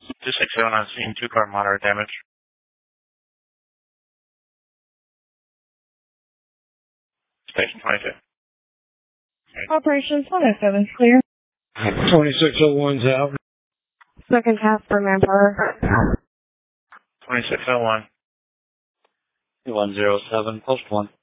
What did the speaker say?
267 on scene, 2-car moderate damage. Station 22. Operations 107 is clear. 2601's out. Second half for Manpower. 2601. 107, post 1.